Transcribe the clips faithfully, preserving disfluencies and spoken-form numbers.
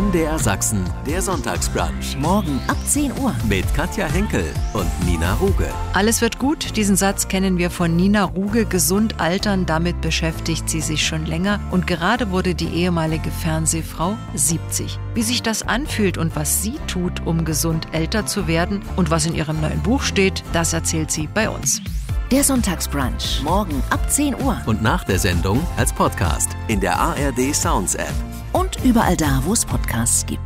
M D R Sachsen, der Sonntagsbrunch. Morgen ab zehn Uhr. Mit Katja Henkel und Nina Ruge. Alles wird gut, diesen Satz kennen wir von Nina Ruge. Gesund altern, damit beschäftigt sie sich schon länger. Und gerade wurde die ehemalige Fernsehfrau siebzig. Wie sich das anfühlt und was sie tut, um gesund älter zu werden und was in ihrem neuen Buch steht, das erzählt sie bei uns. Der Sonntagsbrunch. Morgen ab zehn Uhr. Und nach der Sendung als Podcast in der A R D Sounds App. Und überall da, wo es Podcasts gibt.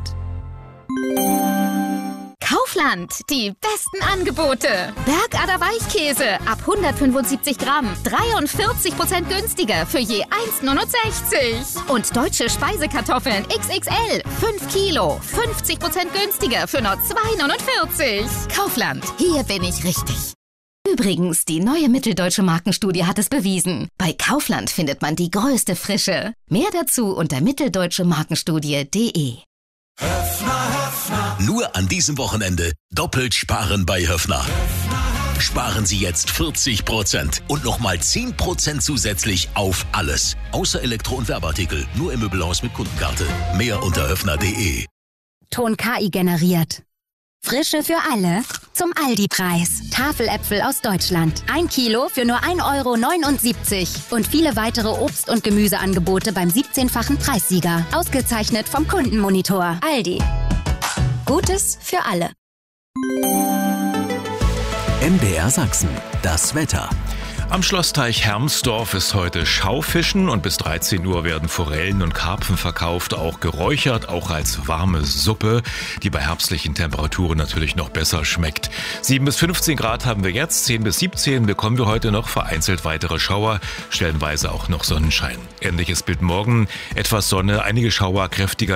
Kaufland, die besten Angebote. Bergader Weichkäse ab hundertfünfundsiebzig Gramm, dreiundvierzig Prozent günstiger für je eins Komma neunundsechzig. Und deutsche Speisekartoffeln X X L, fünf Kilo, fünfzig Prozent günstiger für nur zwei Komma neunundvierzig. Kaufland, hier bin ich richtig. Übrigens, die neue mitteldeutsche Markenstudie hat es bewiesen. Bei Kaufland findet man die größte Frische. Mehr dazu unter mitteldeutschemarkenstudie punkt de. Nur an diesem Wochenende doppelt sparen bei Höffner. Sparen Sie jetzt vierzig Prozent und nochmal zehn Prozent zusätzlich auf alles. Außer Elektro- und Werbeartikel. Nur im Möbelhaus mit Kundenkarte. Mehr unter höffner punkt de. Ton K I generiert. Frische für alle zum Aldi-Preis. Tafeläpfel aus Deutschland. Ein Kilo für nur ein Euro neunundsiebzig. Und viele weitere Obst- und Gemüseangebote beim siebzehnfachen Preissieger. Ausgezeichnet vom Kundenmonitor. Aldi. Gutes für alle. M D R Sachsen, das Wetter. Am Schlossteich Hermsdorf ist heute Schaufischen und bis dreizehn Uhr werden Forellen und Karpfen verkauft, auch geräuchert, auch als warme Suppe, die bei herbstlichen Temperaturen natürlich noch besser schmeckt. sieben bis fünfzehn Grad haben wir jetzt, zehn bis siebzehn bekommen wir heute noch, vereinzelt weitere Schauer, stellenweise auch noch Sonnenschein. Ähnliches Bild morgen, etwas Sonne, einige Schauer, kräftiger